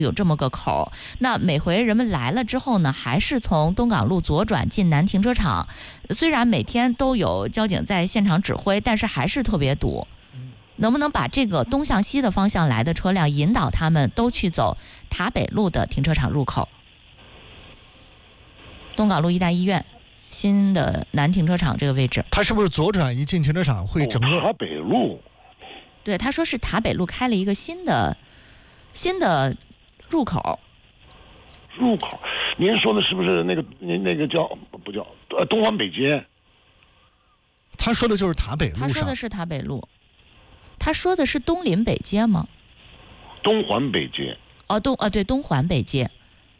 有这么个口，那每回人们来了之后呢，还是从东港路左转进南停车场。虽然每天都有交警在现场指挥，但是还是特别堵。能不能把这个东向西的方向来的车辆引导他们都去走塔北路的停车场入口？东港路医大医院新的南停车场这个位置， 他是不是左转一进停车场会整个塔北路？ 对，他说是塔北路开了一个新的入口。 入口，您说的是不是那个叫不叫东环北街？ 他说的就是塔北路上。 他说的是塔北路。他说的是东临北街吗？ 东环北街。 对，东环北街。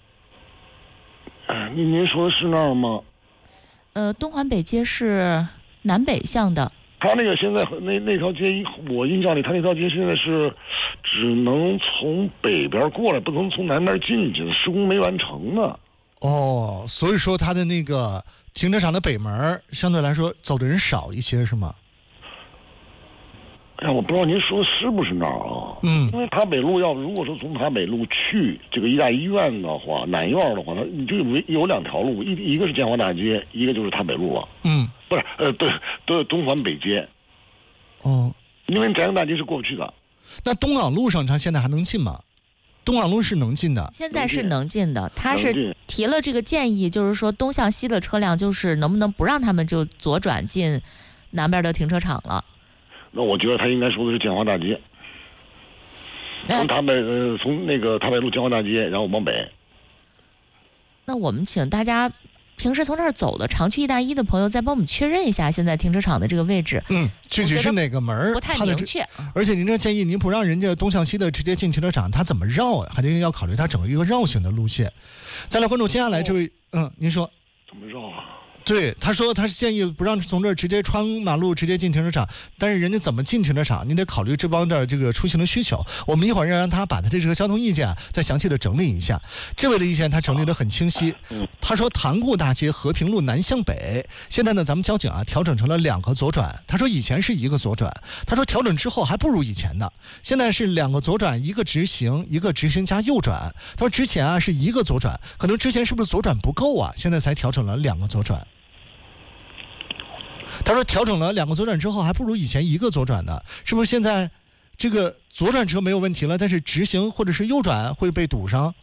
您说的是那儿吗？ 东环北街是南北向的。 他那个现在那条街，我印象里他那条街现在是只能从北边过来，不能从南边进去，施工没完成呢。 哦，所以说他的那个停车场的北门相对来说走的人少一些，是吗？ 哎呀，我不知道您说的是不是那儿啊？因为塔北路如果说从塔北路去这个医大医院的话，南院的话，它你就有两条路，一个是建华大街，一个就是塔北路了。不是，对，东环北街。 哦， 因为展阳大街是过不去的。 那东港路上它现在还能进吗？东港路是能进的， 现在是能进的。他是提了这个建议，就是说东向西的车辆，就是能不能不让他们就左转进南边的停车场了？ 那我觉得他应该说的是建华大街，从那个塔北路建华大街，然后往北。 那我们请大家平时从这儿走的常去医大医的朋友再帮我们确认一下现在停车场的这个位置。 具体是哪个门不太明确。 而且您这建议，您不让人家东向西的直接进停车场，他怎么绕啊？还得要考虑他整个一个绕行的路线。再来关注接下来这位，您说怎么绕啊？ 对，他说他是建议不让从这儿直接穿马路直接进停车场，但是人家怎么进停车场，你得考虑这帮的这个出行的需求。我们一会儿让他把他的这个交通意见再详细的整理一下。这位的意见他整理得很清晰。他说塘沽大街和平路南向北，现在呢咱们交警调整成了2个左转。他说以前是1个左转，他说调整之后还不如以前呢，现在是2个左转，1个直行，1个直行加右转。他说之前是1个左转，可能之前是不是左转不够啊？现在才调整了2个左转。他说调整了2个左转之后还不如以前1个左转呢，是不是现在这个左转车没有问题了，但是直行或者是右转会被堵上？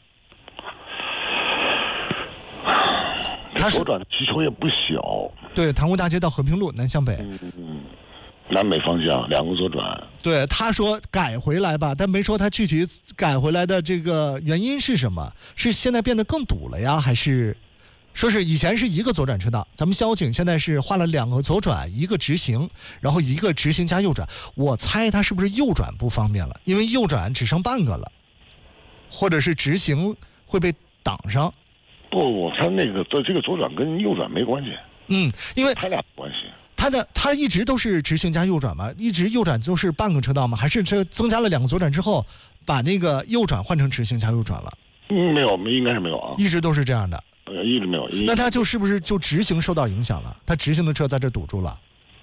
他左转的需求也不小。 对，塘沽大街到和平路南向北， 南北方向2个左转。 对，他说改回来吧，但没说他具体改回来的这个原因是什么，是现在变得更堵了呀，还是说是以前是1个左转车道，咱们交警现在是画了2个左转，1个直行，然后1个直行加右转。我猜他是不是右转不方便了，因为右转只剩半个了，或者是直行会被挡上。 不，他那个这个左转跟右转没关系。 因为他俩关系。 他一直都是直行加右转吗？一直右转都是半个车道吗？还是这增加了2个左转之后，把那个右转换成直行加右转了？ 没有，应该是没有啊。 一直都是这样的。 一直没有。 那他是不是就直行受到影响了？他直行的车在这堵住了。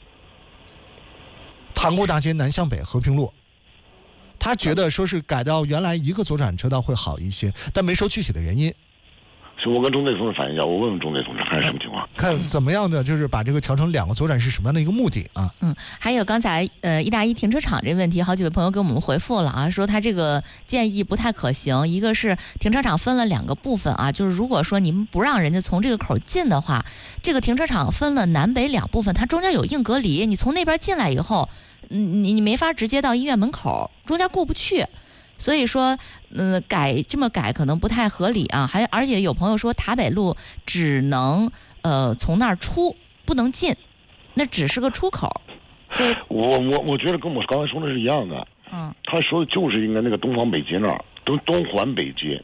塘沽大街南向北和平路，他觉得说是改到原来1个左转车道会好一些，但没说具体的原因。 是我跟中队同志反映一下，我问问中队同志看是什么情况， 看怎么样的，就是把这个调成2个左转是什么样的一个目的啊？ 还有刚才医大医停车场这问题，好几位朋友给我们回复了啊，说他这个建议不太可行。一个是停车场分了2个部分啊，就是如果说你们不让人家从这个口进的话，这个停车场分了南北2部分，它中间有硬隔离，你从那边进来以后，你没法直接到医院门口，中间过不去。所以说，这么改可能不太合理啊。而且有朋友说塔北路只能从那儿出，不能进，那只是个出口。所以我觉得跟我刚才说的是一样的。他说的就是应该那个东方北街那儿，东环北街。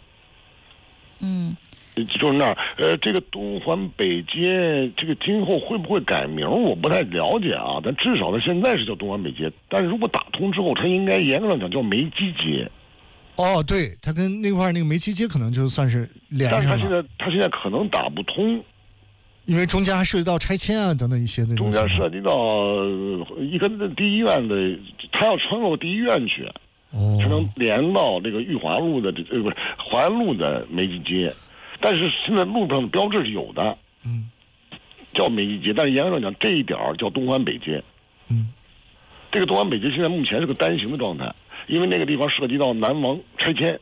就是那儿。这个东环北街，这个今后会不会改名，我不太了解啊。但至少它现在是叫东环北街，但是如果打通之后，它应该严格上讲叫梅基街。 对，它跟那块那个梅基街可能就算是连上了。 但是它现在可能打不通， 因为中间还涉及到拆迁啊等等一些那种。 中间涉及到一个第一医院的，他要穿过第一医院去。 才能连到这个裕华路的不是淮安路的梅济街。但是现在路上的标志是有的，叫梅济街，但是严格上讲，这一点叫东环北街。这个东环北街现在目前是个单行的状态，因为那个地方涉及到南王拆迁。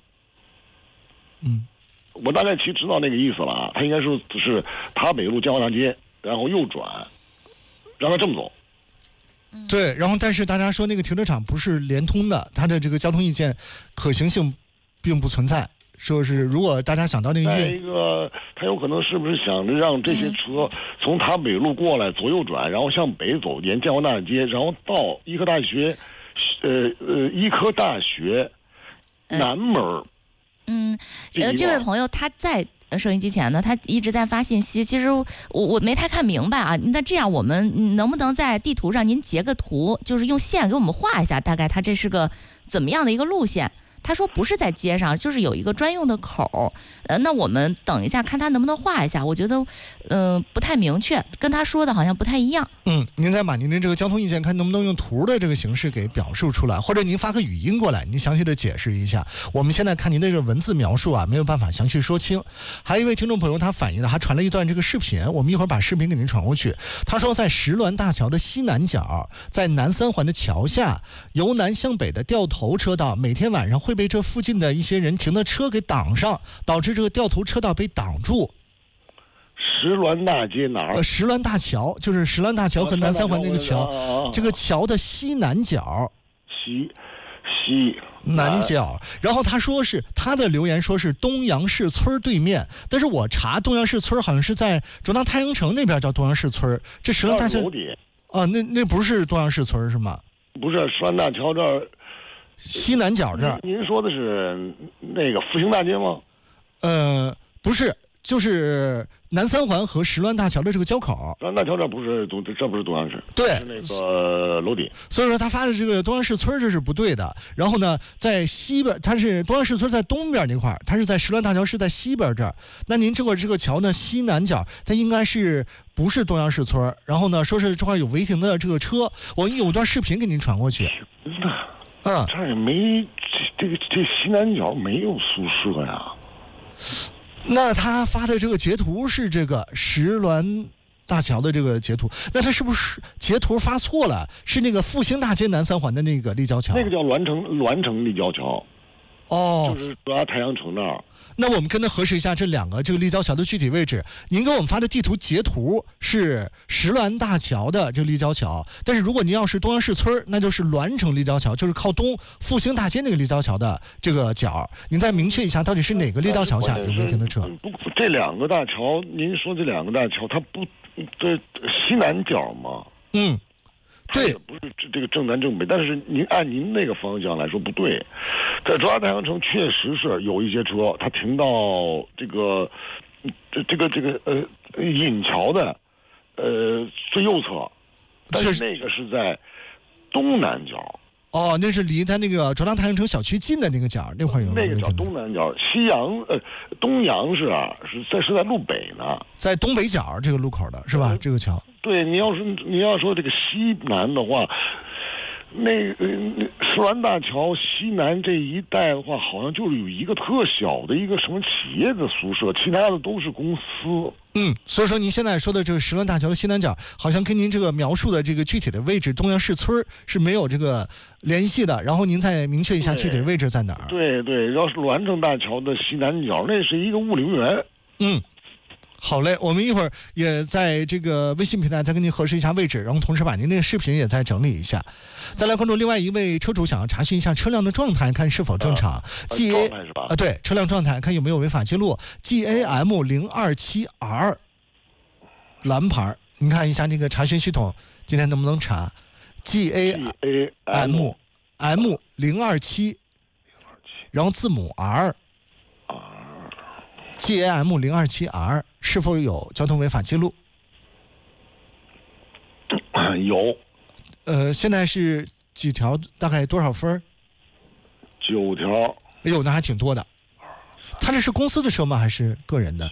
我大概其实知道那个意思了啊，它应该是塔北路建华大街，然后右转，让它这么走。 对，然后但是大家说那个停车场不是连通的，它的这个交通意见可行性并不存在。说是如果大家想到那个再一个，他有可能是不是想着让这些车从塔北路过来左右转，然后向北走，沿建华大街，然后到医科大学，医科大学南门。 这位朋友他在收音机前呢，他一直在发信息。其实我没太看明白啊。那这样我们能不能在地图上您截个图，就是用线给我们画一下，大概他这是个怎么样的一个路线？他说不是在街上，就是有一个专用的口。那我们等一下看他能不能画一下，我觉得不太明确，跟他说的好像不太一样。 您再把您的这个交通意见看能不能用图的这个形式给表述出来，或者您发个语音过来，您详细的解释一下。我们现在看您的这个文字描述啊，没有办法详细说清。还有一位听众朋友他反映的，还传了一段这个视频，我们一会儿把视频给您传过去。他说在石峦大桥的西南角，在南三环的桥下，由南向北的掉头车道，每天晚上会被这附近的一些人停的车给挡上，导致这个掉头车道被挡住。 石峦大街哪儿？ 石峦大桥，就是石峦大桥和南三环那个桥，这个桥的西南角。 西南角。然后他说是他的留言说是东阳市村对面，但是我查东阳市村好像是在中大太阳城那边叫东阳市村，这石峦大桥啊，那不是东阳市村是吗？ 不是，石峦大桥这儿西南角这儿。 您说的是那个复兴大街吗？ 不是，就是南三环和石峦大桥的这个交口。 石峦大桥这不是东阳市， 对， 是那个楼底。 所以说他发的这个东阳市村这是不对的。然后呢，在西边，他是东阳市村在东边那块儿，他是在石峦大桥是在西边这儿。那您这个桥呢西南角，它应该是不是东阳市村？然后呢，说是这块有违停的这个车，我有段视频给您传过去。 这儿也没这西南角没有宿舍呀。 那他发的这个截图是这个石峦大桥的这个截图，那他是不是截图发错了？是那个复兴大街南三环的那个立交桥？ 那个叫栾城立交桥。就是主要太阳城那儿。 那我们跟他核实一下这两个这个立交桥的具体位置。您给我们发的地图截图是石峦大桥的这个立交桥，但是如果您要是东阳市村，那就是栾城立交桥，就是靠东复兴大街那个立交桥的这个角。您再明确一下，到底是哪个立交桥下有违停的车？ 这两个大桥，您说这两个大桥，它不这西南角吗？对，不是这个正南正北，但是您按您那个方向来说不对，在中央太阳城确实是有一些车，它停到这个引桥的最右侧，但是那个是在东南角。 那是离他那个中央太阳城小区近的那个角，那块有那个叫东南角，东阳是在路北呢，在东北角这个路口的是吧？这个桥。 对，你要说这个西南的话，那个石峦大桥西南这一带的话，好像就是有一个特小的一个什么企业的宿舍，其他的都是公司。 所以说您现在说的这个石峦大桥的西南角，好像跟您这个描述的这个具体的位置东阳市村是没有这个联系的。然后您再明确一下具体的位置在哪儿？ 对，要是栾城大桥的西南角，那是一个物流园。 好嘞，我们一会儿也在这个微信平台再跟您核实一下位置，然后同时把您那个视频也再整理一下。再来关注另外一位车主想要查询一下车辆的状态，看是否正常。 状态是吧？ 对，车辆状态看有没有违法记录。GAM 027R 蓝牌，您看一下那个查询系统今天能不能查 GAM 027，然后字母 R。GAM 027R 是否有交通违法记录？ 有。 现在是几条？大概多少分 ？9条。 哎呦，那还挺多的。他这是公司的车吗？还是个人的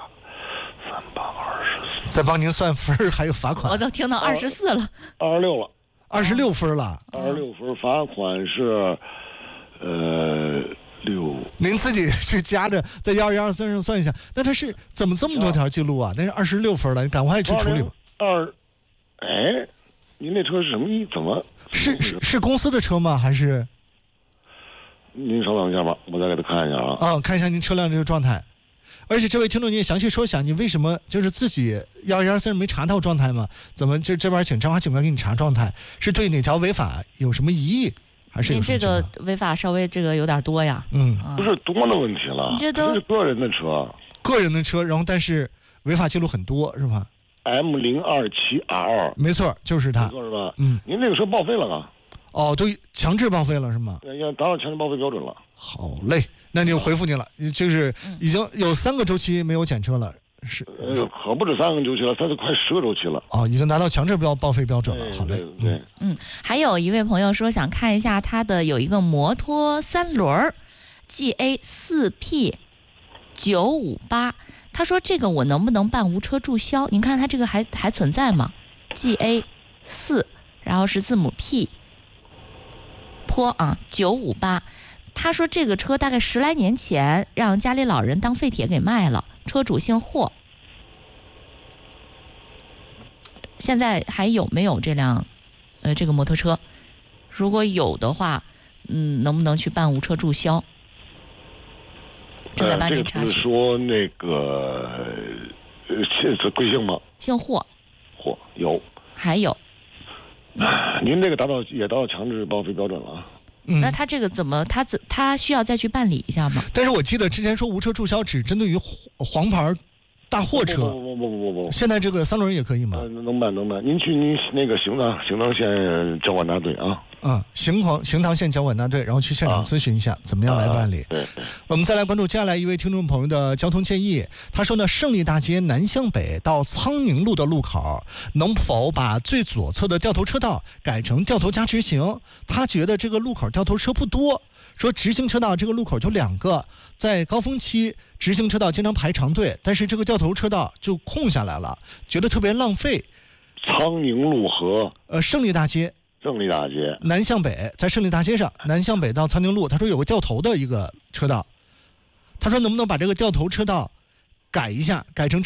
？3824。再帮您算分还有罚款。 我都听到24了。 26了。 26分了。 26分，罚款是 6。 您自己去加着，在12123上算一下。那他是怎么这么多条记录啊？那是26分了，你赶快去处理吧。 哎，您那车是什么意？怎么？ 是公司的车吗？还是？ 您稍等一下吧，我再给他看一下啊。 看一下您车辆这个状态。而且这位听众，你也详细说一下，你为什么就是自己12123没查到状态吗？怎么这边请张华警官给你查状态？是对哪条违法有什么疑义？还是您这个违法稍微这个有点多呀？ 不是多的问题了， 这都是个人的车， 然后但是违法记录很多，是吧 ？M027R2， 没错，就是他， 没错是吧？您这个车报废了啊？ 都强制报废了是吗？ 要达到强制报废标准了。 好嘞，那就回复您了，就是已经有3个周期没有检车了，是可不止3个周期了，它都快10个周期了。 已经达到强制报废标准了。好嘞， 对， 还有一位朋友说想看一下他的有一个摩托3轮 GA4P958，他说这个我能不能办无车注销？您看他这个还存在吗 ？GA4，然后是字母 P。坡958，他说这个车大概10来年前让家里老人当废铁给卖了，车主姓霍，现在还有没有这辆这个摩托车？如果有的话，能不能去办无车注销？正在办理查询。 这个说那个是贵姓吗？ 姓霍。 有。 还有。 您这个也达到强制报废标准了啊。 那他这个怎么他需要再去办理一下吗？ 但是我记得之前说无车注销只针对于黄牌大货车， 不， 现在这个3轮也可以吗？ 能办。您去那个行唐县交管大队啊。 行唐县交管大队，然后去现场咨询一下怎么样来办理。 对。 我们再来关注接下来一位听众朋友的交通建议，他说呢，胜利大街南向北到苍宁路的路口，能否把最左侧的掉头车道改成掉头加直行？他觉得这个路口掉头车不多，说直行车道这个路口就2个，在高峰期直行车道经常排长队，但是这个掉头车道就空下来了，觉得特别浪费。 苍宁路和胜利大街南向北，在胜利大街上南向北到苍宁路，他说有个掉头的一个车道，他说能不能把这个掉头车道改一下，改成